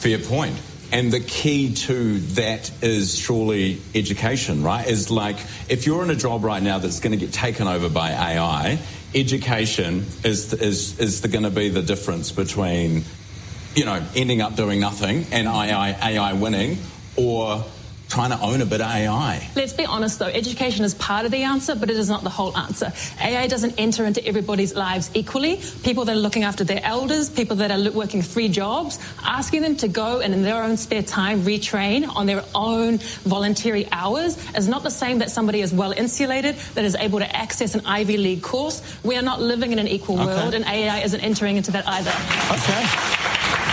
Fair point. And the key to that is surely education, right? Is like, if you're in a job right now that's going to get taken over by AI, education is going to be the difference between, ending up doing nothing and AI winning, or trying to own a bit of AI. Let's be honest though, education is part of the answer, but it is not the whole answer. AI doesn't enter into everybody's lives equally. People that are looking after their elders, people that are working 3 jobs, asking them to go and in their own spare time retrain on their own voluntary hours is not the same that somebody is well insulated, that is able to access an Ivy League course. We are not living in an equal world, and AI isn't entering into that either. Okay.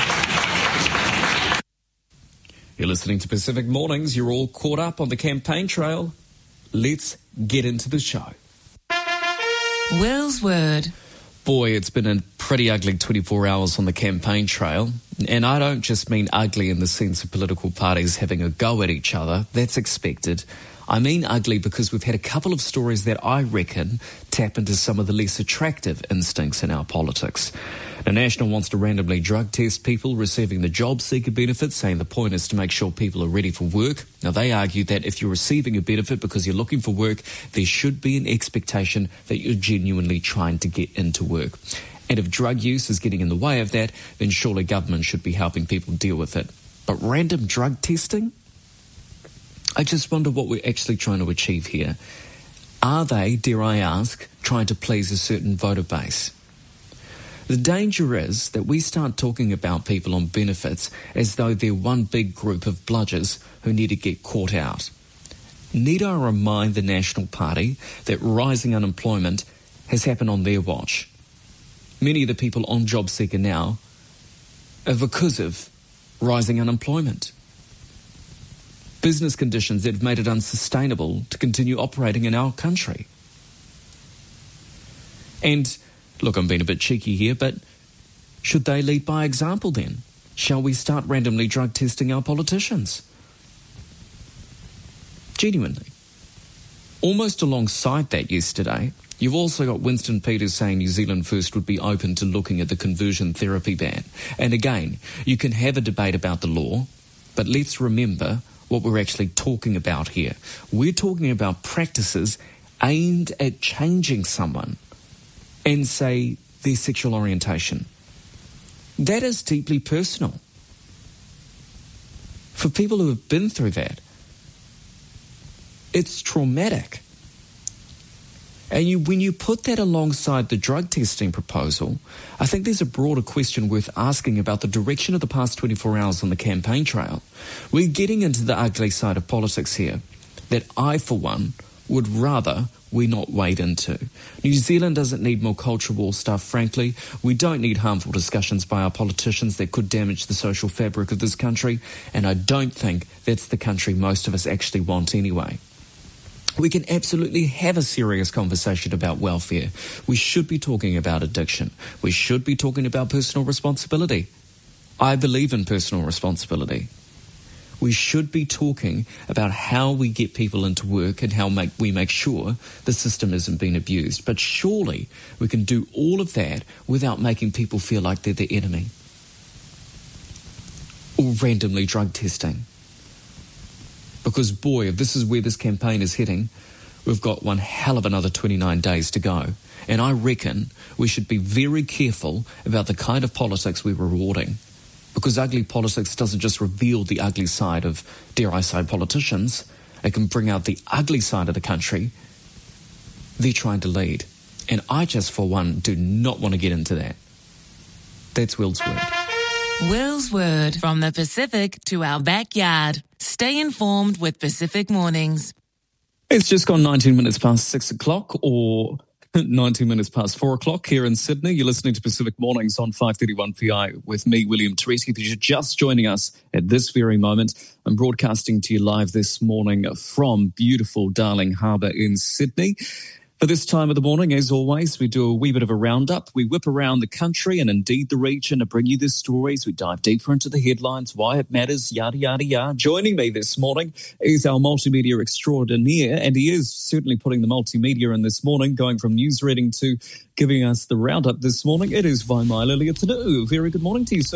You're listening to Pacific Mornings. You're all caught up on the campaign trail. Let's get into the show. Will's Word. Boy, it's been a pretty ugly 24 hours on the campaign trail. And I don't just mean ugly in the sense of political parties having a go at each other. That's expected. I mean ugly because we've had a couple of stories that I reckon tap into some of the less attractive instincts in our politics. The National wants to randomly drug test people receiving the job seeker benefit, saying the point is to make sure people are ready for work. Now, they argue that if you're receiving a benefit because you're looking for work, there should be an expectation that you're genuinely trying to get into work. And if drug use is getting in the way of that, then surely government should be helping people deal with it. But random drug testing? I just wonder what we're actually trying to achieve here. Are they, dare I ask, trying to please a certain voter base? The danger is that we start talking about people on benefits as though they're one big group of bludgers who need to get caught out. Need I remind the National Party that rising unemployment has happened on their watch? Many of the people on JobSeeker now are because of rising unemployment. Business conditions that have made it unsustainable to continue operating in our country. And look, I'm being a bit cheeky here, but should they lead by example then? Shall we start randomly drug testing our politicians? Genuinely. Almost alongside that yesterday, you've also got Winston Peters saying New Zealand First would be open to looking at the conversion therapy ban. And again, you can have a debate about the law, but let's remember what we're actually talking about here. We're talking about practices aimed at changing someone and, say, their sexual orientation. That is deeply personal. For people who have been through that, it's traumatic. And when you put that alongside the drug testing proposal, I think there's a broader question worth asking about the direction of the past 24 hours on the campaign trail. We're getting into the ugly side of politics here that I, for one, would rather we not wade into. New Zealand doesn't need more culture war stuff, frankly. We don't need harmful discussions by our politicians that could damage the social fabric of this country, and I don't think that's the country most of us actually want anyway. We can absolutely have a serious conversation about welfare. We should be talking about addiction. We should be talking about personal responsibility. I believe in personal responsibility. We should be talking about how we get people into work and how we make sure the system isn't being abused. But surely we can do all of that without making people feel like they're the enemy. Or randomly drug testing. Because, boy, if this is where this campaign is heading, we've got one hell of another 29 days to go. And I reckon we should be very careful about the kind of politics we're rewarding. Because ugly politics doesn't just reveal the ugly side of, dare I say, politicians. It can bring out the ugly side of the country they're trying to lead. And I just, for one, do not want to get into that. That's Will's Word. Will's Word. From the Pacific to our backyard. Stay informed with Pacific Mornings. It's just gone 19 minutes past 6 o'clock or 19 minutes past 4 o'clock here in Sydney. You're listening to Pacific Mornings on 531 PI with me, William Tereski. If you're just joining us at this very moment, I'm broadcasting to you live this morning from beautiful Darling Harbour in Sydney. For this time of the morning, as always, we do a wee bit of a roundup. We whip around the country and indeed the region to bring you the stories. We dive deeper into the headlines, why it matters, yada, yada, yada. Joining me this morning is our multimedia extraordinaire, and he is certainly putting the multimedia in this morning, going from news reading to giving us the roundup this morning. It is Vaimai Liliatanu. Very good morning to you, sir.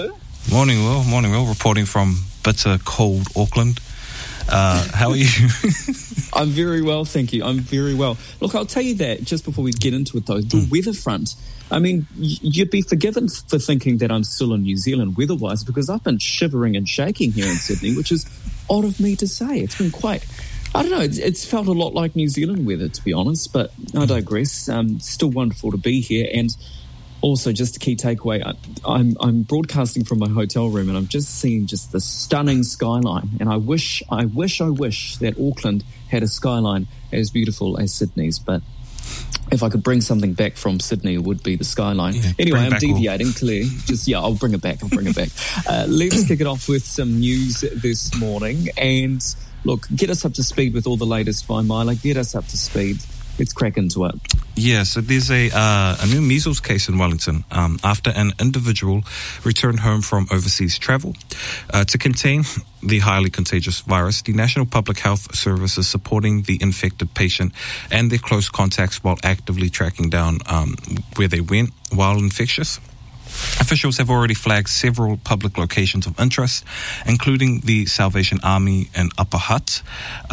Morning, Will. Reporting from bitter, cold Auckland. How are you? I'm very well, thank you. I'm very well. Look, I'll tell you that just before we get into it, though, the weather front. I mean, you'd be forgiven for thinking that I'm still in New Zealand weather-wise, because I've been shivering and shaking here in Sydney, which is odd of me to say. It's been quite... I don't know, it's felt a lot like New Zealand weather, to be honest, but I digress. Still wonderful to be here, and also just a key takeaway, I'm broadcasting from my hotel room, and I'm just seeing just the stunning skyline, and I wish that Auckland had a skyline as beautiful as Sydney's, but if I could bring something back from Sydney, it would be the skyline. Yeah, anyway, I'm deviating, Claire. I'll bring it back. Let's kick it off with some news this morning, and look, get us up to speed with all the latest by Myla. Get us up to speed. Let's crack into it. Yeah, so there's a new measles case in Wellington after an individual returned home from overseas travel. To contain the highly contagious virus, the National Public Health Service is supporting the infected patient and their close contacts while actively tracking down where they went while infectious. Officials have already flagged several public locations of interest, including the Salvation Army in Upper Hutt,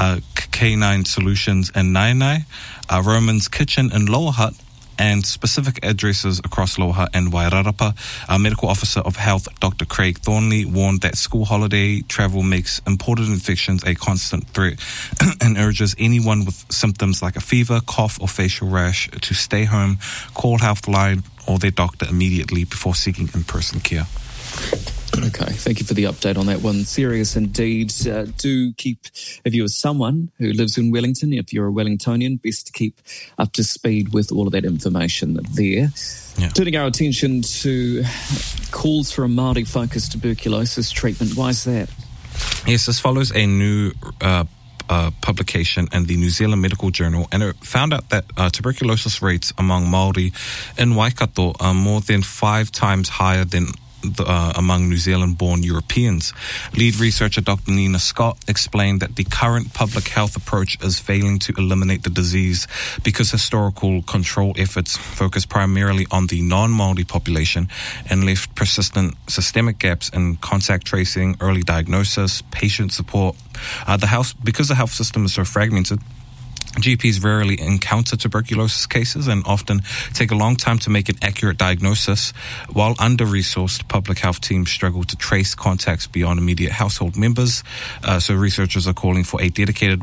K9 Solutions in Nainai, Roman's Kitchen in Lower Hutt, and specific addresses across Lower Hutt and Wairarapa. Medical Officer of Health, Dr. Craig Thornley, warned that school holiday travel makes imported infections a constant threat and urges anyone with symptoms like a fever, cough, or facial rash to stay home, call Healthline or their doctor immediately before seeking in-person care. Okay, thank you for the update on that one. Serious indeed. Do keep, if you're someone who lives in Wellington, if you're a Wellingtonian, best to keep up to speed with all of that information there. Yeah. Turning our attention to calls for a Māori-focused tuberculosis treatment. Why is that? Yes, this follows a new publication in the New Zealand Medical Journal, and it found out that tuberculosis rates among Māori in Waikato are more than 5 times higher than among New Zealand-born Europeans. Lead researcher Dr. Nina Scott explained that the current public health approach is failing to eliminate the disease because historical control efforts focus primarily on the non-Māori population and left persistent systemic gaps in contact tracing, early diagnosis, patient support. Because the health system is so fragmented, GPs rarely encounter tuberculosis cases and often take a long time to make an accurate diagnosis, while under-resourced public health teams struggle to trace contacts beyond immediate household members. So researchers are calling for a dedicated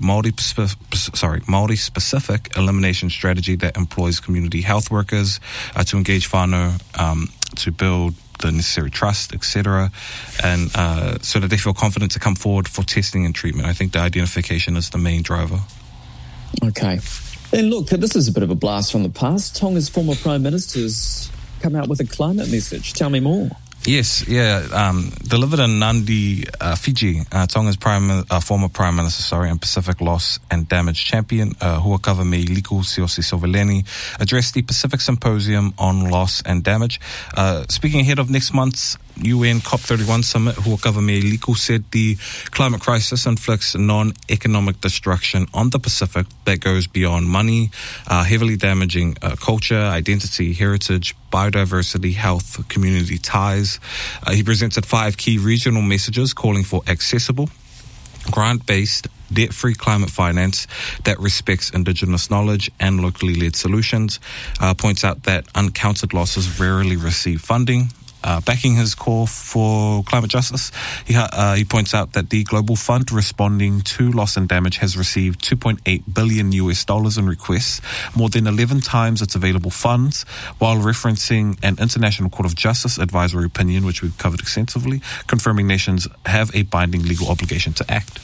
Māori-specific elimination strategy that employs community health workers to engage whānau, to build the necessary trust, etc., and so that they feel confident to come forward for testing and treatment. I think the identification is the main driver. Okay. And look, this is a bit of a blast from the past. Tonga's former Prime Minister's come out with a climate message. Tell me more. Yes, delivered in Nandi, Fiji. Tonga's former Prime Minister, and Pacific Loss and Damage Champion, Huakawa me Liku Siosi-Soveleni, addressed the Pacific Symposium on Loss and Damage. Speaking ahead of next month's UN COP31 summit, Huakawa me Liku said the climate crisis inflicts non-economic destruction on the Pacific that goes beyond money, heavily damaging culture, identity, heritage, biodiversity, health, community ties. He presented 5 key regional messages calling for accessible, grant-based, debt-free climate finance that respects Indigenous knowledge and locally led solutions. Points out that uncounted losses rarely receive funding. Backing his call for climate justice, he points out that the Global Fund responding to loss and damage has received $2.8 billion in requests, more than 11 times its available funds, while referencing an International Court of Justice advisory opinion, which we've covered extensively, confirming nations have a binding legal obligation to act.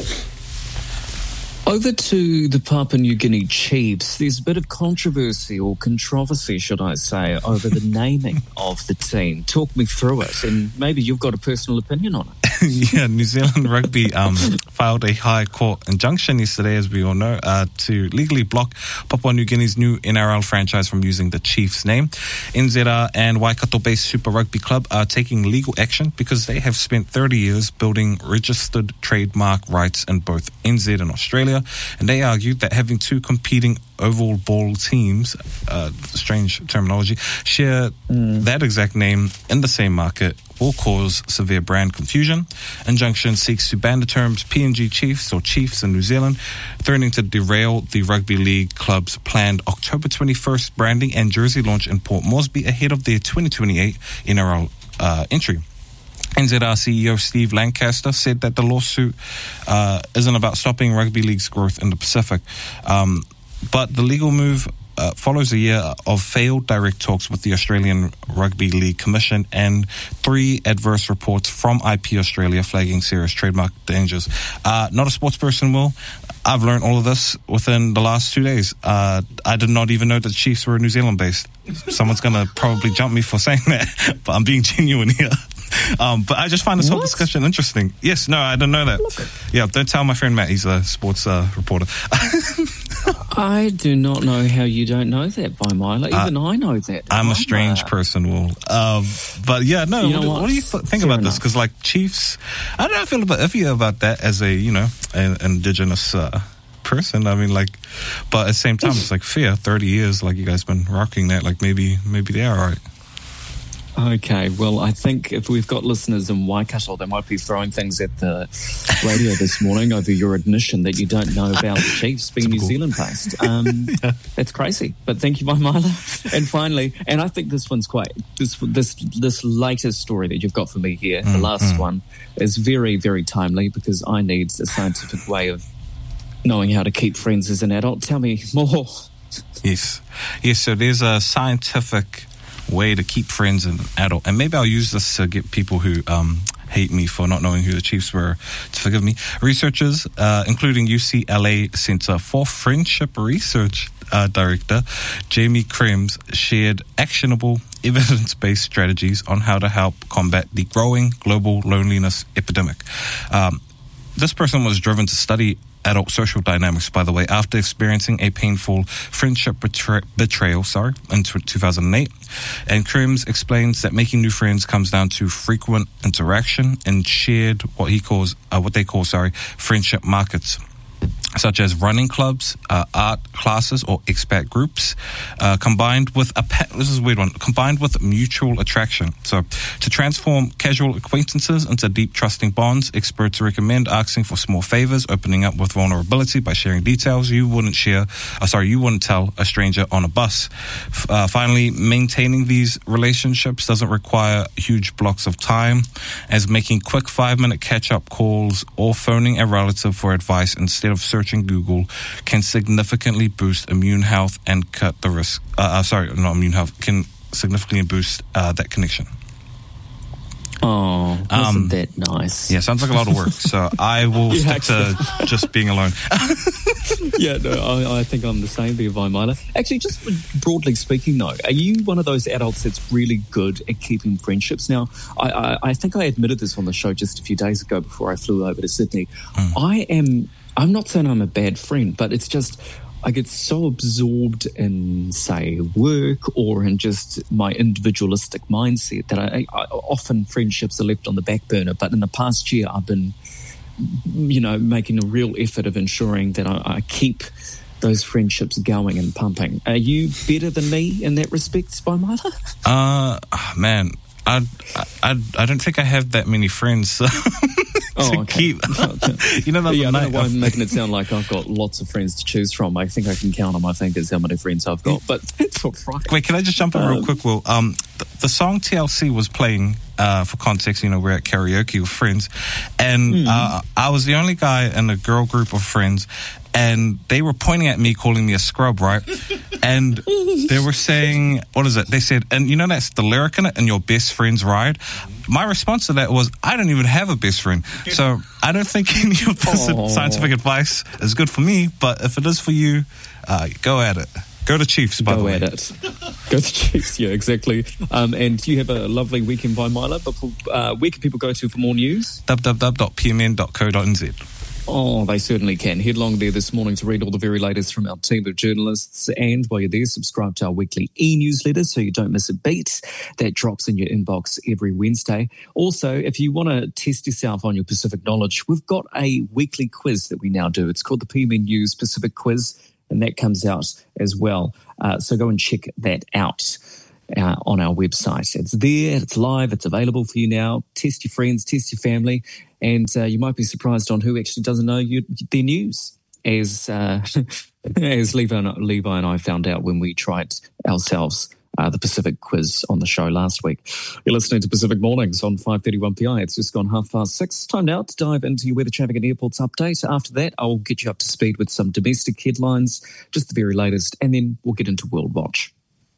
Over to the Papua New Guinea Chiefs. There's a bit of controversy, or controversy, should I say, over the naming of the team. Talk me through it, and maybe you've got a personal opinion on it. Yeah, New Zealand Rugby filed a High Court injunction yesterday, as we all know, to legally block Papua New Guinea's new NRL franchise from using the Chiefs name. NZR and Waikato-based Super Rugby Club are taking legal action because they have spent 30 years building registered trademark rights in both NZ and Australia, and they argued that having two competing oval ball teams, strange terminology, share that exact name in the same market will cause severe brand confusion. Injunction seeks to ban the terms PNG Chiefs or Chiefs in New Zealand, threatening to derail the rugby league club's planned October 21st branding and jersey launch in Port Moresby ahead of their 2028 NRL entry. NZR CEO Steve Lancaster said that the lawsuit isn't about stopping rugby league's growth in the Pacific, but the legal move follows a year of failed direct talks with the Australian Rugby League Commission and 3 adverse reports from IP Australia flagging serious trademark dangers. Not a sports person, Will. I've learned all of this within the last 2 days. I did not even know that Chiefs were New Zealand based. Someone's going to probably jump me for saying that, but I'm being genuine here. But I just find this whole discussion interesting. Yes, no, I didn't know that. Yeah, don't tell my friend Matt, he's a sports reporter. I do not know how you don't know that, Vaimala. Even I know that. I'm a strange person, Will. But yeah, no, what do you think about this? Because like Chiefs, I don't know, I feel a bit iffy about that as a, an indigenous person. I mean, like, but at the same time, it's like fair, 30 years, like you guys been rocking that, like maybe they are right. Okay, well, I think if we've got listeners in Waikato, they might be throwing things at the radio this morning over your admission that you don't know about the Chiefs being New Zealand based. That's crazy. But thank you, Vaimala. And finally, and I think this one's quite, this latest story that you've got for me here, the last one, is very, very timely because I need a scientific way of knowing how to keep friends as an adult. Tell me more. Yes, so there's a scientific way to keep friends as an adult, and maybe I'll use this to get people who hate me for not knowing who the Chiefs were to forgive me. Researchers, including UCLA Center for Friendship Research Director Jamie Krems, shared actionable evidence-based strategies on how to help combat the growing global loneliness epidemic. This person was driven to study adult social dynamics, by the way, after experiencing a painful friendship betrayal in 2008. And Krems explains that making new friends comes down to frequent interaction and shared what they call friendship markets, such as running clubs, art classes, or expat groups, combined with this is a weird one, combined with mutual attraction. So, to transform casual acquaintances into deep, trusting bonds, experts recommend asking for small favors, opening up with vulnerability by sharing details you wouldn't tell a stranger on a bus. Finally, maintaining these relationships doesn't require huge blocks of time, as making quick 5-minute catch-up calls or phoning a relative for advice instead of searching Google can significantly boost immune health and cut the risk. Can significantly boost that connection. Oh, wasn't that nice? Yeah, sounds like a lot of work. So I will stick to just being alone. Yeah, no, I think I'm the same there, Vaimala. Actually, just broadly speaking, though, are you one of those adults that's really good at keeping friendships? Now, I think I admitted this on the show just a few days ago before I flew over to Sydney. I'm not saying I'm a bad friend, but it's just I get so absorbed in, say, work or in just my individualistic mindset that I often friendships are left on the back burner. But in the past year, I've been, making a real effort of ensuring that I keep those friendships going and pumping. Are you better than me in that respect, Vaimala? Man, I don't think I have that many friends. Keep. I don't know why I'm making it sound like I've got lots of friends to choose from. I think I can count on my fingers how many friends I've got, but it's all right. Wait, can I just jump in real quick, Will? The song TLC was playing, for context, we're at karaoke with friends, and I was the only guy in a girl group of friends, and they were pointing at me, calling me a scrub, right? And they were saying, what is it? They said, and that's the lyric in it, and your best friend's ride. My response to that was, I don't even have a best friend. So I don't think any of this scientific advice is good for me, but if it is for you, go at it. Go to Chiefs, by the way. Go at it. Go to Chiefs, yeah, exactly. And you have a lovely weekend, Vaimala, but where can people go to for more news? www.pmn.co.nz. Oh, they certainly can. Head along there this morning to read all the very latest from our team of journalists. And while you're there, subscribe to our weekly e-newsletter so you don't miss a beat. That drops in your inbox every Wednesday. Also, if you want to test yourself on your Pacific knowledge, we've got a weekly quiz that we now do. It's called the PMN News Pacific Quiz. and that comes out as well. So go and check that out on our website. It's there, it's live, it's available for you now. Test your friends, test your family, and you might be surprised on who actually doesn't know their news. As Levi and I found out when we tried ourselves the Pacific quiz on the show last week. You're listening to Pacific Mornings on 5:31 PI. It's just gone 6:30. Time now to dive into your weather, traffic and airports update. After that, I'll get you up to speed with some domestic headlines, just the very latest, and then we'll get into World Watch.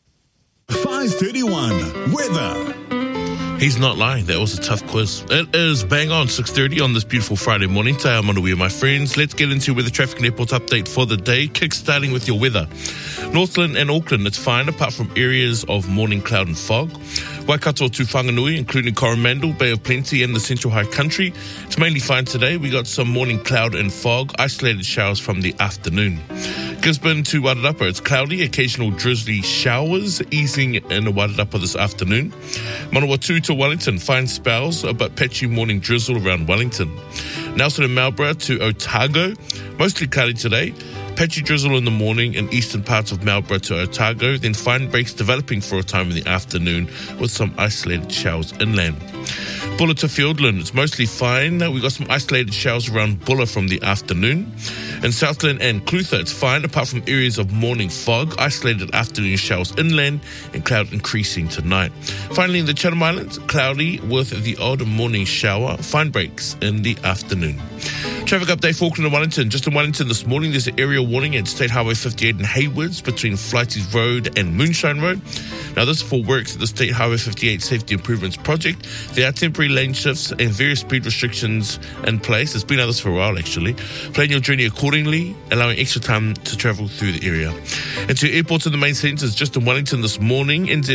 5:31 weather. He's not lying. That was a tough quiz. It is bang on 6:30 on this beautiful Friday morning. Today I'm on the way, my friends. Let's get into weather, traffic and airport update for the day. Kick-starting with your weather. Northland and Auckland, it's fine apart from areas of morning cloud and fog. Waikato to Whanganui, including Coromandel, Bay of Plenty and the Central High Country. It's mainly fine today. We got some morning cloud and fog, isolated showers from the afternoon. Gisborne to Wairarapa, it's cloudy, occasional drizzly showers easing in Wairarapa this afternoon. Manawatu to Wellington, fine spells, but patchy morning drizzle around Wellington. Nelson and Marlborough to Otago, mostly cloudy today. Patchy drizzle in the morning in eastern parts of Marlborough to Otago, then fine breaks developing for a time in the afternoon with some isolated showers inland. Bulla to Fiordland, it's mostly fine. We got some isolated showers around Bulla from the afternoon. In Southland and Clutha, it's fine apart from areas of morning fog, isolated afternoon showers inland and cloud increasing tonight. Finally, in the Chatham Islands, cloudy with the odd morning shower, fine breaks in the afternoon. Traffic update for Auckland and Wellington. Just in Wellington this morning, there's an area warning at State Highway 58 in Haywards between Flighties Road and Moonshine Road. Now, this is for works at the State Highway 58 Safety Improvements Project. There are temporary lane shifts and various speed restrictions in place. It's been like this for a while, actually. Plan your journey accordingly, allowing extra time to travel through the area. And to airports in the main centres, just in Wellington this morning, NZ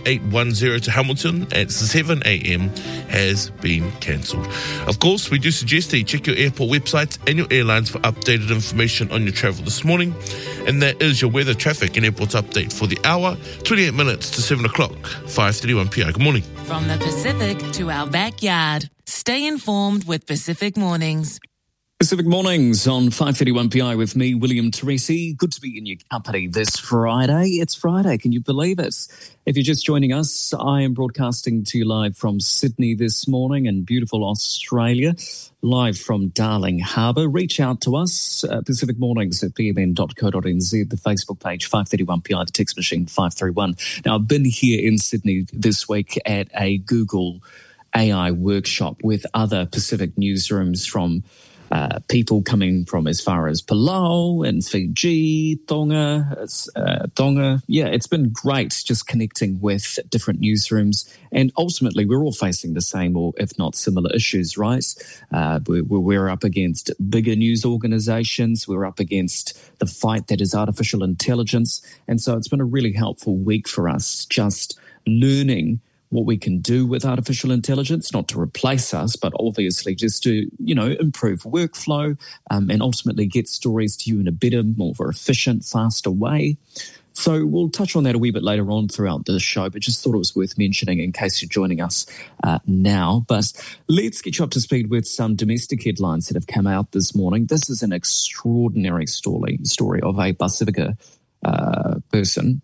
5810 to Hamilton at 7 a.m. has been cancelled. Of course, we do suggest that you check your airport websites and your airlines for updated information on your travel this morning. And that is your weather, traffic and airports update for the hour, 28 minutes to 7 o'clock, 5:31 PI. Good morning. From the Pacific to our backyard. Stay informed with Pacific Mornings. Pacific Mornings on 5:31 PI with me, William Teresi. Good to be in your company this Friday. It's Friday, can you believe it? If you're just joining us, I am broadcasting to you live from Sydney this morning in beautiful Australia, live from Darling Harbour. Reach out to us, Pacific Mornings at pmn.co.nz, the Facebook page 531 PI, the text machine 531. Now, I've been here in Sydney this week at a Google AI workshop with other Pacific newsrooms from people coming from as far as Palau and Fiji, Tonga. Yeah, it's been great just connecting with different newsrooms. And ultimately, we're all facing the same or if not similar issues, right? We're up against bigger news organizations. We're up against the fight that is artificial intelligence. And so it's been a really helpful week for us just learning what we can do with artificial intelligence, not to replace us, but obviously just to, improve workflow and ultimately get stories to you in a better, more efficient, faster way. So we'll touch on that a wee bit later on throughout the show, but just thought it was worth mentioning in case you're joining us now. But let's get you up to speed with some domestic headlines that have come out this morning. This is an extraordinary story of a Pacifica person,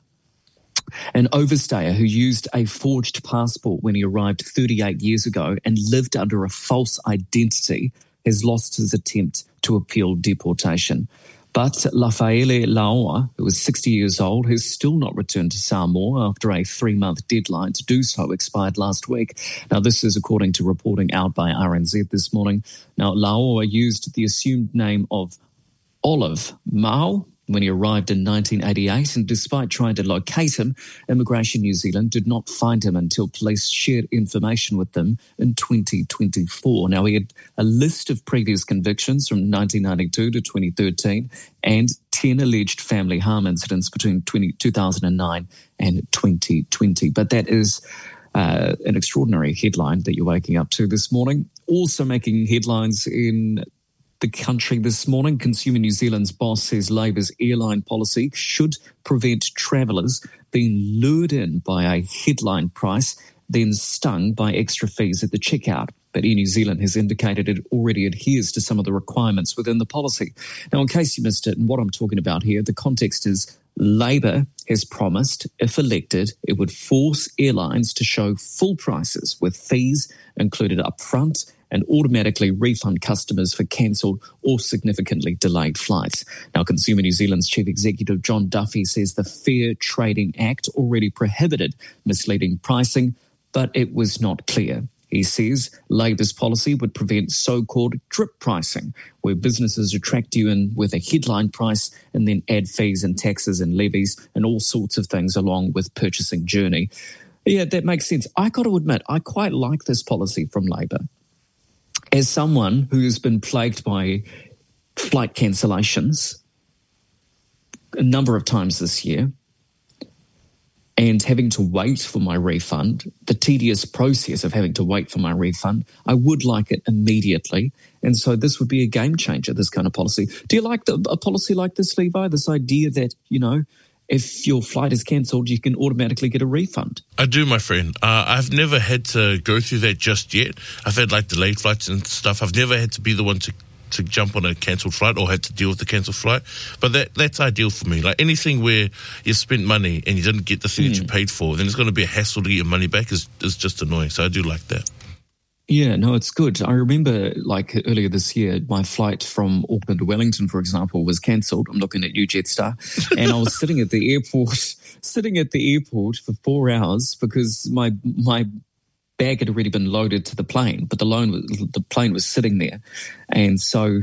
an overstayer who used a forged passport when he arrived 38 years ago and lived under a false identity, has lost his attempt to appeal deportation. But Rafaele Laoa, who was 60 years old, has still not returned to Samoa after a 3-month deadline to do so expired last week. Now, this is according to reporting out by RNZ this morning. Now, Laoa used the assumed name of Olive Mao when he arrived in 1988, and despite trying to locate him, Immigration New Zealand did not find him until police shared information with them in 2024. Now, he had a list of previous convictions from 1992 to 2013 and 10 alleged family harm incidents between 2009 and 2020. But that is an extraordinary headline that you're waking up to this morning. Also making headlines in the country this morning, Consumer New Zealand's boss says Labour's airline policy should prevent travellers being lured in by a headline price, then stung by extra fees at the checkout. but Air New Zealand has indicated it already adheres to some of the requirements within the policy. Now, in case you missed it, and what I'm talking about here, the context is Labor has promised, if elected, it would force airlines to show full prices with fees included up front and automatically refund customers for cancelled or significantly delayed flights. Now, Consumer New Zealand's Chief Executive John Duffy says the Fair Trading Act already prohibited misleading pricing, but it was not clear. He says Labor's policy would prevent so-called drip pricing, where businesses attract you in with a headline price and then add fees and taxes and levies and all sorts of things along with purchasing journey. Yeah, that makes sense. I got to admit, I quite like this policy from Labor. As someone who has been plagued by flight cancellations a number of times this year, and having to wait for my refund, the tedious process of having to wait for my refund, I would like it immediately. And so this would be a game changer, this kind of policy. Do you like a policy like this, Levi? This idea that, if your flight is cancelled, you can automatically get a refund? I do, my friend. I've never had to go through that just yet. I've had delayed flights and stuff. I've never had to be the one to jump on a cancelled flight or had to deal with the cancelled flight. But that's ideal for me. Like anything where you spent money and you didn't get the thing that you paid for, then it's going to be a hassle to get your money back is just annoying. So I do like that. Yeah, no, it's good. I remember earlier this year, my flight from Auckland to Wellington, for example, was cancelled. I'm looking at you, Jetstar. And I was sitting at the airport for 4 hours because my bag had already been loaded to the plane, but the plane was sitting there. And so,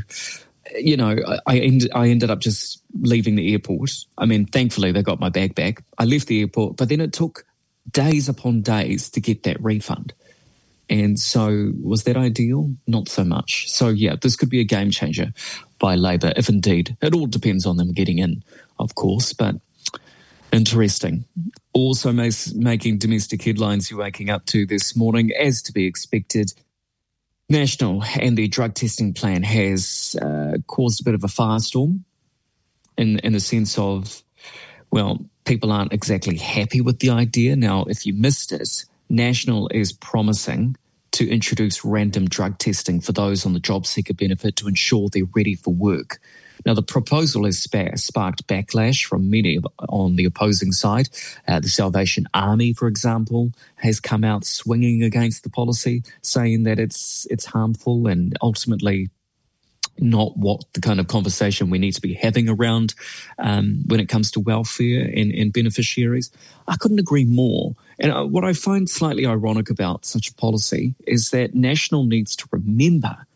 I ended up just leaving the airport. I mean, thankfully they got my bag back. I left the airport, but then it took days upon days to get that refund. And so was that ideal? Not so much. So, yeah, this could be a game changer by Labor, if indeed. It all depends on them getting in, of course, but interesting. Also making domestic headlines you're waking up to this morning, as to be expected. National and the drug testing plan has caused a bit of a firestorm in the sense of, people aren't exactly happy with the idea. Now, if you missed it, National is promising to introduce random drug testing for those on the job seeker benefit to ensure they're ready for work. Now, the proposal has sparked backlash from many on the opposing side. The Salvation Army, for example, has come out swinging against the policy, saying that it's harmful and ultimately not what the kind of conversation we need to be having around when it comes to welfare and beneficiaries. I couldn't agree more. And what I find slightly ironic about such a policy is that National needs to remember,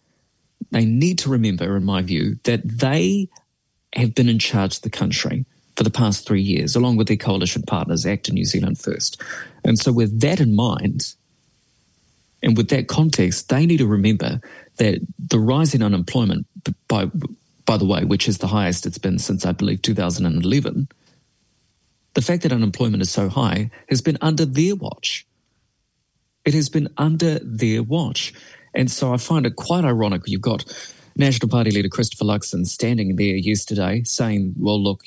in my view, that they have been in charge of the country for the past 3 years, along with their coalition partners, ACT New Zealand First. And so with that in mind, and with that context, they need to remember that the rise in unemployment, by the way, which is the highest it's been since, I believe, 2011, the fact that unemployment is so high has been under their watch. It has been under their watch. And so I find it quite ironic. You've got National Party leader Christopher Luxon standing there yesterday saying, well, look,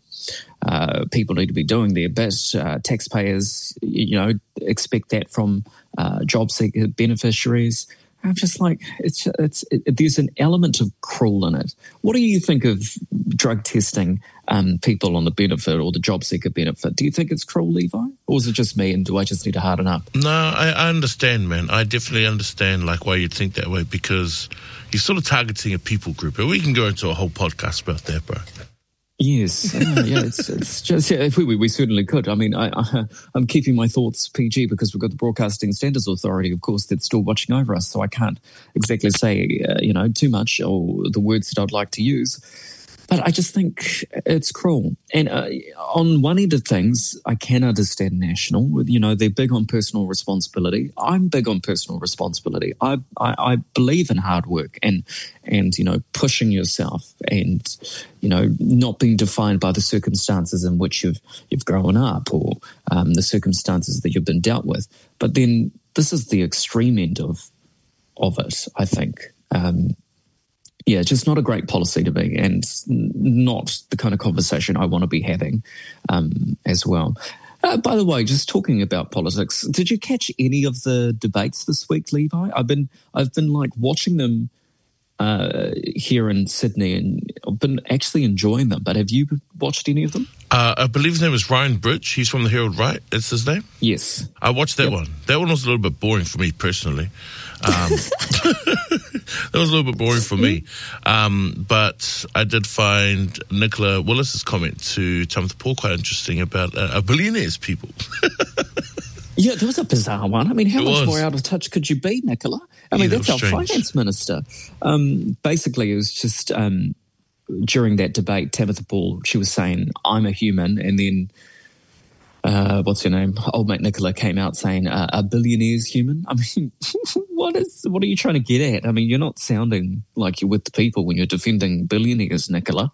people need to be doing their bit. Taxpayers, expect that from job seeker beneficiaries. I'm just like, there's an element of cruel in it. What do you think of drug testing people on the benefit or the job seeker benefit? Do you think it's cruel, Levi? Or is it just me and do I just need to harden up? No, I understand, man. I definitely understand why you'd think that way, because you're sort of targeting a people group. And we can go into a whole podcast about that, bro. Yes, it's just we certainly could. I mean, I'm keeping my thoughts PG because we've got the Broadcasting Standards Authority, of course, that's still watching over us. So I can't exactly say too much or the words that I'd like to use. But I just think it's cruel. And on one end of things, I can understand National. They're big on personal responsibility. I'm big on personal responsibility. I believe in hard work and pushing yourself and, not being defined by the circumstances in which you've grown up or the circumstances that you've been dealt with. But then this is the extreme end of it, I think. Just not a great policy to be, and not the kind of conversation I want to be having as well. By the way, just talking about politics, did you catch any of the debates this week, Levi? I've been like watching them here in Sydney, and I've been actually enjoying them. But have you watched any of them? I believe his name is Ryan Bridge. He's from the Herald, right? That's his name? Yes. I watched that one. That one was a little bit boring for me personally. That was a little bit boring for me. But I did find Nicola Willis's comment to Timothy Paul quite interesting about billionaires people. Yeah, there was a bizarre one. I mean, how much more out of touch could you be, Nicola? I mean, that's our finance minister. Basically, it was just during that debate, Timothy Paul, she was saying, I'm a human, and then what's her name? Old mate Nicola came out saying, a billionaire's human. I mean, what are you trying to get at? I mean, you're not sounding like you're with the people when you're defending billionaires, Nicola.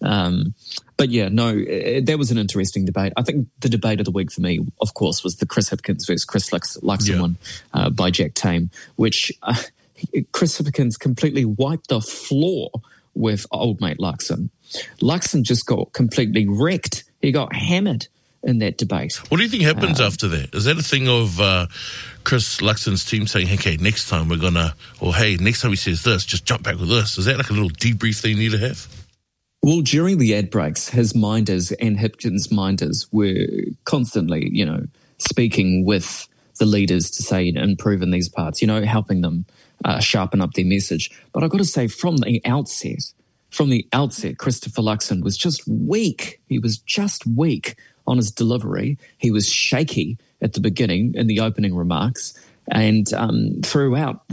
But yeah, no, that was an interesting debate. I think the debate of the week for me, of course, was the Chris Hipkins versus Chris Luxon one by Jack Tame, which Chris Hipkins completely wiped the floor with old mate Luxon. Luxon just got completely wrecked. He got hammered in that debate. What do you think happens after that? Is that a thing of Chris Luxon's team saying, hey, next time we're going to, or hey, next time he says this, just jump back with this? Is that like a little debrief they need to have? Well, during the ad breaks, his minders and Hipkins' minders were constantly, speaking with the leaders to say, improve in these parts, helping them sharpen up their message. But I've got to say, from the outset, Christopher Luxon was just weak. He was just weak on his delivery. He was shaky at the beginning in the opening remarks. And throughout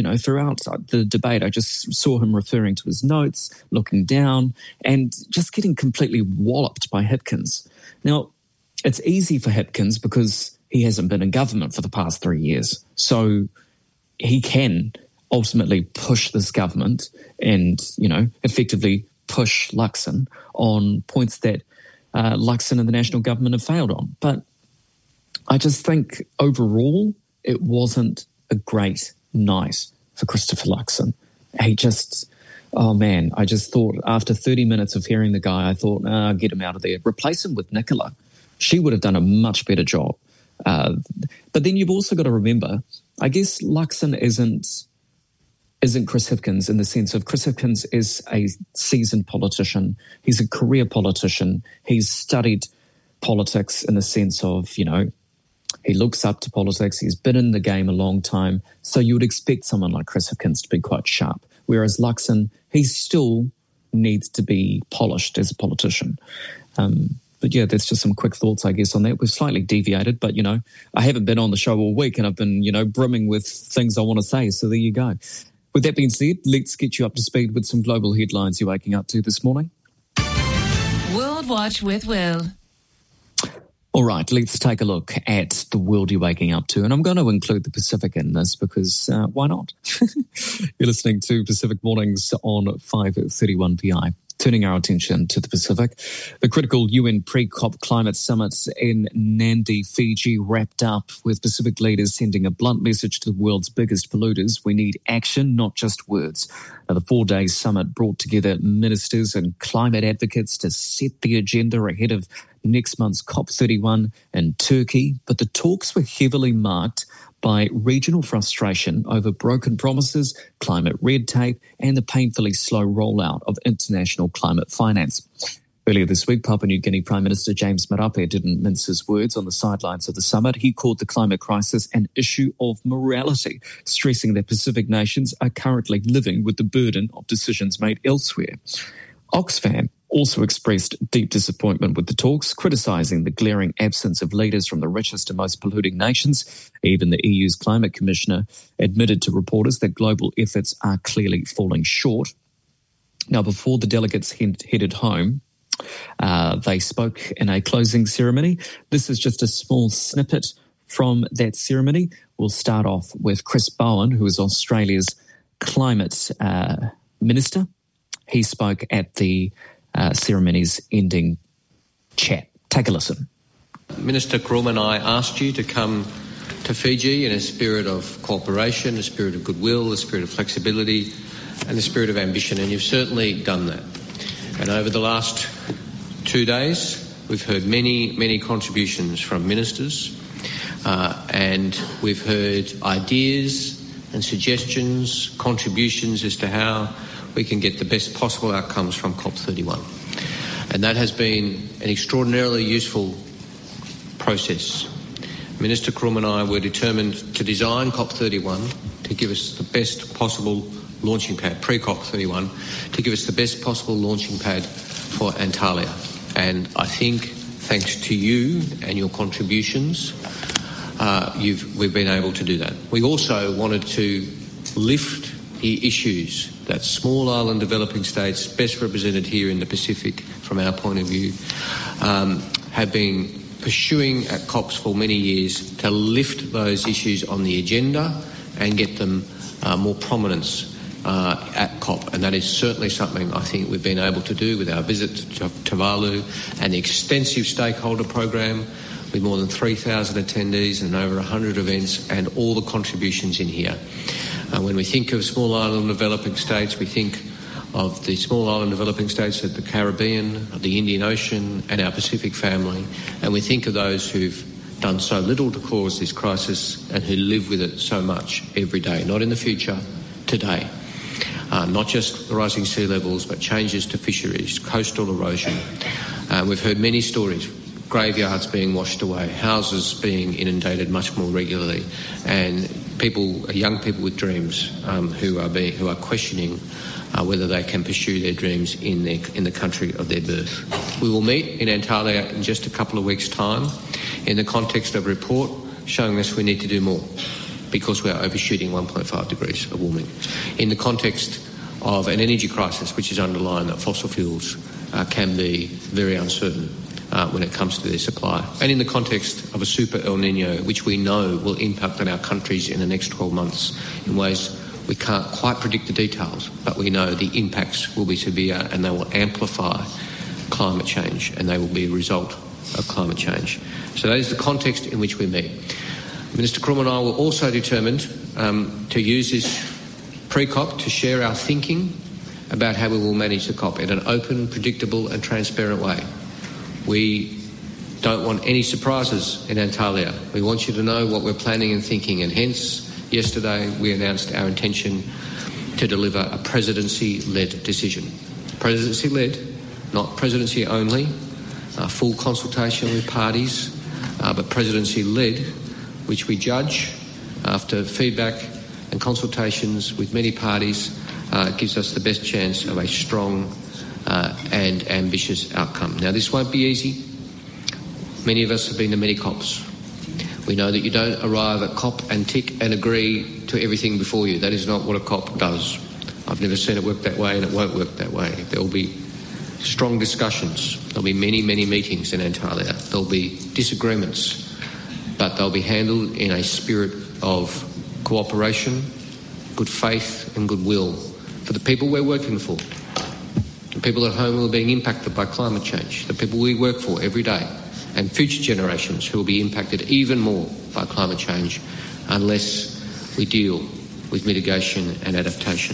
the debate, I just saw him referring to his notes, looking down, and just getting completely walloped by Hipkins. Now, it's easy for Hipkins because he hasn't been in government for the past 3 years. So he can ultimately push this government and, effectively push Luxon on points that Luxon and the national government have failed on. But I just think overall, it wasn't a great night for Christopher Luxon. I just thought after 30 minutes of hearing the guy, I thought, get him out of there. Replace him with Nicola. She would have done a much better job. But then you've also got to remember, I guess Luxon isn't Chris Hipkins in the sense of Chris Hipkins is a seasoned politician. He's a career politician. He's studied politics in the sense of, he looks up to politics. He's been in the game a long time. So you would expect someone like Chris Hipkins to be quite sharp. Whereas Luxon, he still needs to be polished as a politician. But yeah, there's just some quick thoughts, I guess, on that. We've slightly deviated, but, I haven't been on the show all week and I've been, brimming with things I want to say. So there you go. With that being said, let's get you up to speed with some global headlines you're waking up to this morning. World Watch with Will. All right, let's take a look at the world you're waking up to. And I'm going to include the Pacific in this because why not? You're listening to Pacific Mornings on 5:31 PI. Turning our attention to the Pacific, the critical UN pre-COP climate summit in Nadi, Fiji wrapped up with Pacific leaders sending a blunt message to the world's biggest polluters. We need action, not just words. Now, the 4-day summit brought together ministers and climate advocates to set the agenda ahead of next month's COP31 in Turkey, but the talks were heavily marked by regional frustration over broken promises, climate red tape, and the painfully slow rollout of international climate finance. Earlier this week, Papua New Guinea Prime Minister James Marape didn't mince his words on the sidelines of the summit. He called the climate crisis an issue of morality, stressing that Pacific nations are currently living with the burden of decisions made elsewhere. Oxfam also expressed deep disappointment with the talks, criticising the glaring absence of leaders from the richest and most polluting nations. Even the EU's climate commissioner admitted to reporters that global efforts are clearly falling short. Now, before the delegates headed home, they spoke in a closing ceremony. This is just a small snippet from that ceremony. We'll start off with Chris Bowen, who is Australia's climate minister. He spoke at the ceremony's ending chat. Take a listen. Minister Kuruma and I asked you to come to Fiji in a spirit of cooperation, a spirit of goodwill, a spirit of flexibility and a spirit of ambition, and you've certainly done that. And over the last 2 days, We've heard many contributions from ministers, and we've heard ideas and suggestions, contributions as to how we can get the best possible outcomes from COP31. And that has been an extraordinarily useful process. Minister Kroom and I were determined to design COP31 to give us the best possible launching pad, pre-COP31, to give us the best possible launching pad for Antalya. And I think, thanks to you and your contributions, we've been able to do that. We also wanted to lift the issues that small island developing states, best represented here in the Pacific from our point of view, have been pursuing at COPs for many years, to lift those issues on the agenda and get them more prominence at COP. And that is certainly something I think we've been able to do with our visit to Tuvalu and the extensive stakeholder program with more than 3,000 attendees and over 100 events and all the contributions in here. When we think of small island developing states, we think of the small island developing states of the Caribbean, of the Indian Ocean and our Pacific family, and we think of those who've done so little to cause this crisis and who live with it so much every day, not in the future, today. Not just rising sea levels, but changes to fisheries, coastal erosion. We've heard many stories, graveyards being washed away, houses being inundated much more regularly, and young people with dreams who are questioning whether they can pursue their dreams in the country of their birth. We will meet in Antalya in just a couple of weeks' time in the context of a report showing us we need to do more because we are overshooting 1.5 degrees of warming. In the context of an energy crisis which is underlined that fossil fuels can be very uncertain when it comes to their supply. And in the context of a super El Niño, which we know will impact on our countries in the next 12 months in ways we can't quite predict the details, but we know the impacts will be severe and they will amplify climate change and they will be a result of climate change. So that is the context in which we meet. Minister Kroom and I were also determined to use this pre-COP to share our thinking about how we will manage the COP in an open, predictable and transparent way. We don't want any surprises in Antalya. We want you to know what we're planning and thinking, and hence yesterday we announced our intention to deliver a presidency-led decision. Presidency-led, not presidency only, full consultation with parties, but presidency-led, which we judge after feedback and consultations with many parties gives us the best chance of a strong and ambitious outcome. Now, this won't be easy. Many of us have been to many COPs. We know that you don't arrive at COP and tick and agree to everything before you. That is not what a COP does. I've never seen it work that way, and it won't work that way. There will be strong discussions. There'll be many meetings in Antalya. There'll be disagreements, but they'll be handled in a spirit of cooperation, good faith and goodwill for the people we're working for, the people at home who are being impacted by climate change, the people we work for every day, and future generations who will be impacted even more by climate change unless we deal with mitigation and adaptation.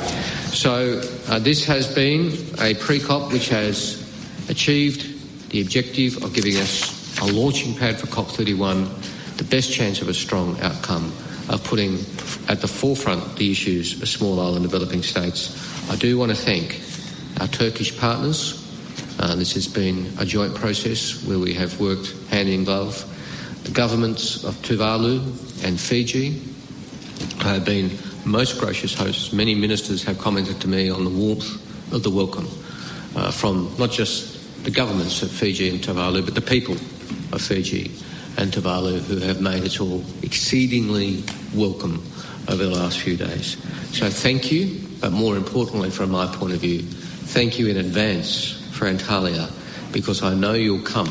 So this has been a pre-COP which has achieved the objective of giving us a launching pad for COP31, the best chance of a strong outcome, of putting at the forefront the issues of small island developing states. I do want to thank our Turkish partners. This has been a joint process where we have worked hand in glove. The governments of Tuvalu and Fiji have been most gracious hosts. Many ministers have commented to me on the warmth of the welcome from not just the governments of Fiji and Tuvalu, but the people of Fiji and Tuvalu who have made us all exceedingly welcome over the last few days. So thank you, but more importantly from my point of view, thank you in advance for Antalya, because I know you'll come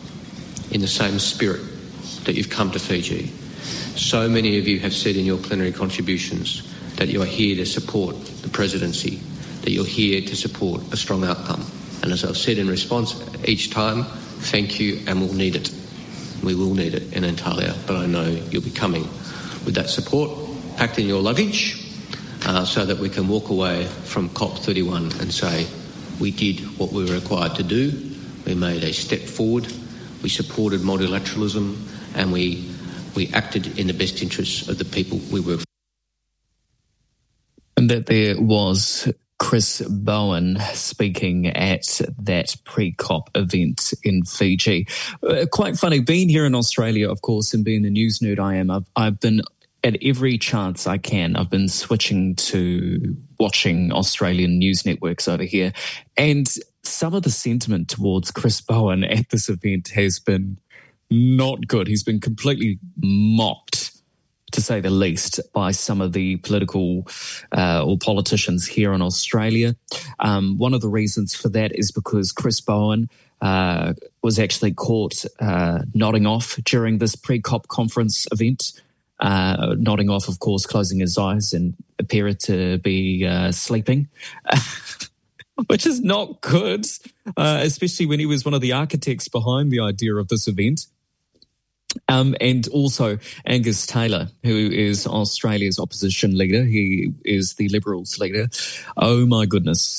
in the same spirit that you've come to Fiji. So many of you have said in your plenary contributions that you are here to support the presidency, that you're here to support a strong outcome. And as I've said in response each time, thank you, and we'll need it. We will need it in Antalya, but I know you'll be coming with that support, packed in your luggage, so that we can walk away from COP31 and say, we did what we were required to do, We made a step forward. We supported multilateralism, and we acted in the best interests of the people we work for. And that there was Chris Bowen speaking at that pre-COP event in Fiji. Quite funny, being here in Australia, of course, and being the news nerd I am, I've been, at every chance I can, I've been switching to watching Australian news networks over here. And some of the sentiment towards Chris Bowen at this event has been not good. He's been completely mocked, to say the least, by some of the political or politicians here in Australia. One of the reasons for that is because Chris Bowen was actually caught nodding off during this pre-COP conference event. Nodding off, of course, closing his eyes and appeared to be sleeping, which is not good, especially when he was one of the architects behind the idea of this event. And also Angus Taylor, who is Australia's opposition leader. He is the Liberals leader. Oh my goodness.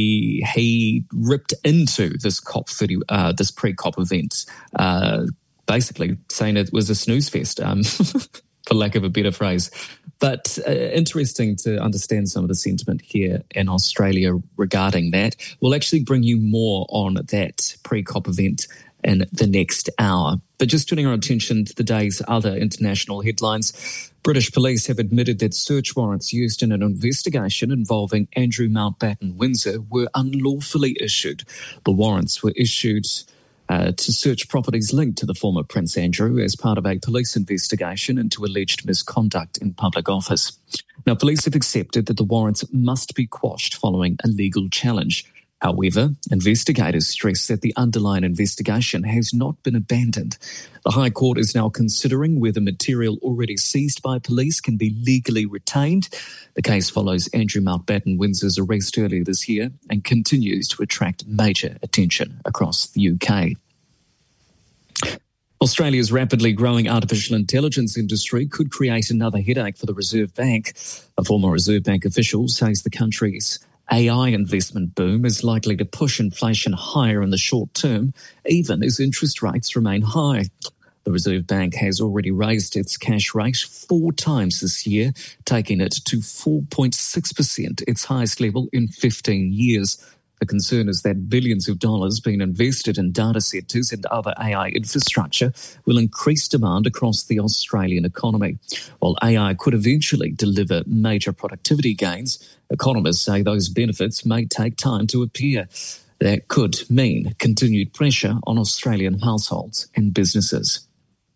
He ripped into this this pre-COP event, basically saying it was a snooze fest, for lack of a better phrase. But interesting to understand some of the sentiment here in Australia regarding that. We'll actually bring you more on that pre-COP event in the next hour. But just turning our attention to the day's other international headlines, British police have admitted that search warrants used in an investigation involving Andrew Mountbatten Windsor were unlawfully issued. The warrants were issued to search properties linked to the former Prince Andrew as part of a police investigation into alleged misconduct in public office. Now, police have accepted that the warrants must be quashed following a legal challenge. However, investigators stress that the underlying investigation has not been abandoned. The High Court is now considering whether material already seized by police can be legally retained. The case follows Andrew Mountbatten Windsor's arrest earlier this year and continues to attract major attention across the UK. Australia's rapidly growing artificial intelligence industry could create another headache for the Reserve Bank. A former Reserve Bank official says the country's AI investment boom is likely to push inflation higher in the short term, even as interest rates remain high. The Reserve Bank has already raised its cash rate 4 times this year, taking it to 4.6%, its highest level in 15 years. The concern is that billions of dollars being invested in data centres and other AI infrastructure will increase demand across the Australian economy. While AI could eventually deliver major productivity gains, economists say those benefits may take time to appear. That could mean continued pressure on Australian households and businesses.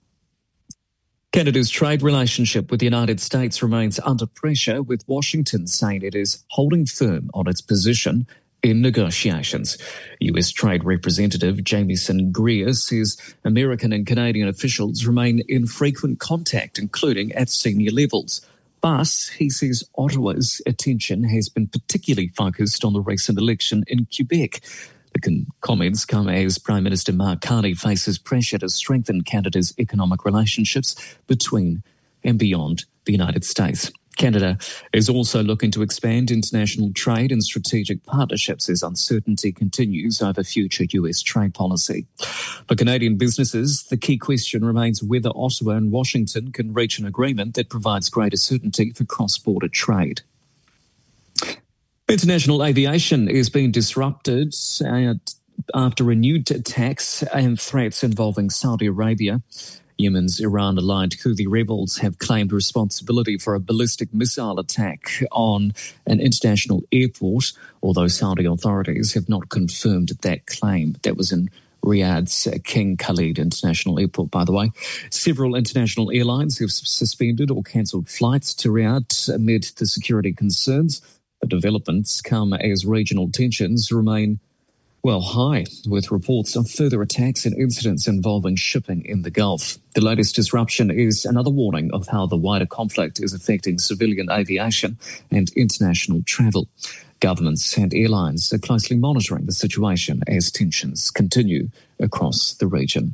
Canada's trade relationship with the United States remains under pressure, with Washington saying it is holding firm on its position in negotiations. US Trade Representative Jamieson Greer says American and Canadian officials remain in frequent contact, including at senior levels. But he says Ottawa's attention has been particularly focused on the recent election in Quebec. The comments come as Prime Minister Mark Carney faces pressure to strengthen Canada's economic relationships between and beyond the United States. Canada is also looking to expand international trade and strategic partnerships as uncertainty continues over future US trade policy. For Canadian businesses, the key question remains whether Ottawa and Washington can reach an agreement that provides greater certainty for cross-border trade. International aviation is being disrupted after renewed attacks and threats involving Saudi Arabia. Yemen's Iran-aligned Houthi rebels have claimed responsibility for a ballistic missile attack on an international airport, although Saudi authorities have not confirmed that claim. That was in Riyadh's King Khalid International Airport, by the way. Several international airlines have suspended or cancelled flights to Riyadh amid the security concerns. The developments come as regional tensions remain high, with reports of further attacks and incidents involving shipping in the Gulf. The latest disruption is another warning of how the wider conflict is affecting civilian aviation and international travel. Governments and airlines are closely monitoring the situation as tensions continue across the region.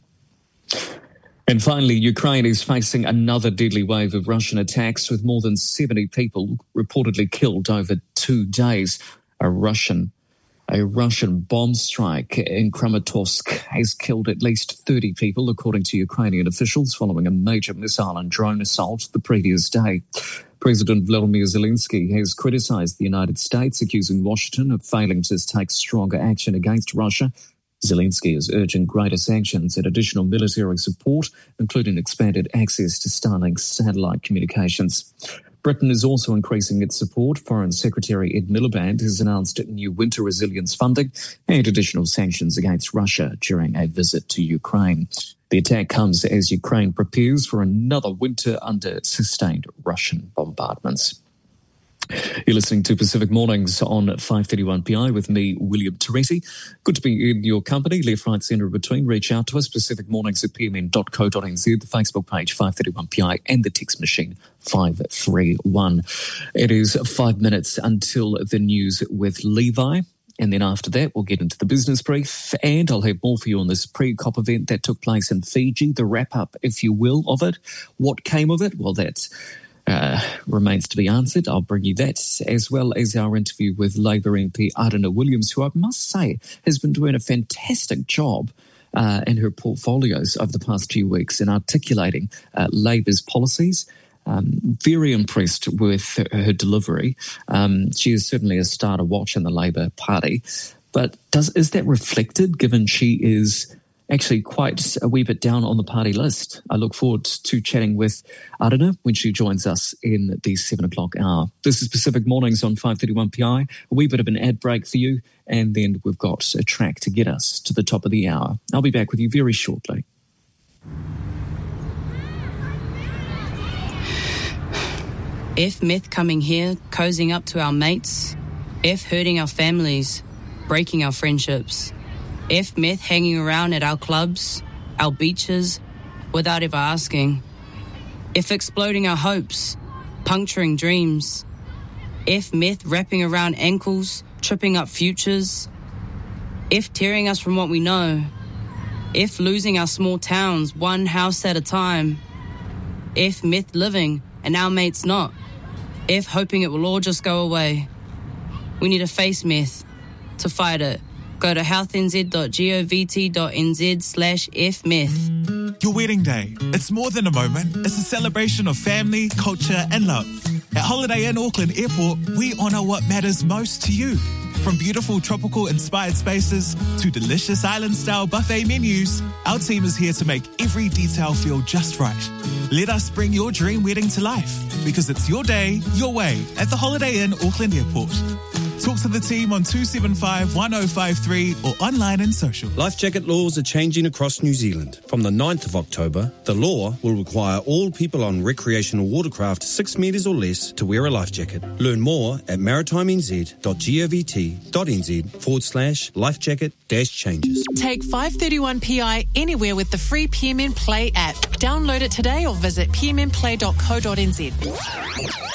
And finally, Ukraine is facing another deadly wave of Russian attacks, with more than 70 people reportedly killed over 2 days. A Russian A Russian bomb strike in Kramatorsk has killed at least 30 people, according to Ukrainian officials, following a major missile and drone assault the previous day. President Vladimir Zelensky has criticised the United States, accusing Washington of failing to take stronger action against Russia. Zelensky is urging greater sanctions and additional military support, including expanded access to Starlink satellite communications. Britain is also increasing its support. Foreign Secretary Ed Miliband has announced new winter resilience funding and additional sanctions against Russia during a visit to Ukraine. The attack comes as Ukraine prepares for another winter under sustained Russian bombardments. You're listening to Pacific Mornings on 531PI with me, William Teresi. Good to be in your company, left, right, centre, between. Reach out to us, pacificmornings@pmn.co.nz, the Facebook page 531PI and the text machine 531. It is 5 minutes until the news with Levi. And then after that, we'll get into the business brief, and I'll have more for you on this pre-COP event that took place in Fiji, the wrap-up, if you will, of it. What came of it? Well, that's remains to be answered. I'll bring you that, as well as our interview with Labour MP Aruna Williams, who I must say has been doing a fantastic job in her portfolios over the past few weeks in articulating Labour's policies. Very impressed with her delivery. She is certainly a star to watch in the Labour Party. But is that reflected, given she is actually quite a wee bit down on the party list? I look forward to chatting with Aruna when she joins us in the 7 o'clock hour. This is Pacific Mornings on 531PI. A wee bit of an ad break for you, and then we've got a track to get us to the top of the hour. I'll be back with you very shortly. F meth coming here, cozying up to our mates. F hurting our families, breaking our friendships. F meth hanging around at our clubs, our beaches, without ever asking. F exploding our hopes, puncturing dreams. F meth wrapping around ankles, tripping up futures. F tearing us from what we know. F losing our small towns, one house at a time. F meth living and our mates not. F hoping it will all just go away. We need to face meth to fight it. Go to healthnz.govt.nz/fmeth. Your wedding day. It's more than a moment. It's a celebration of family, culture and love. At Holiday Inn Auckland Airport, we honour what matters most to you. From beautiful tropical-inspired spaces to delicious island-style buffet menus, our team is here to make every detail feel just right. Let us bring your dream wedding to life, because it's your day, your way at the Holiday Inn Auckland Airport. Talk to the team on 275-1053 or online and social. Life jacket laws are changing across New Zealand. From the 9th of October, the law will require all people on recreational watercraft 6 metres or less to wear a life jacket. Learn more at maritimenz.govt.nz/lifejacket-changes. Take 531PI anywhere with the free PMN Play app. Download it today or visit pmnplay.co.nz.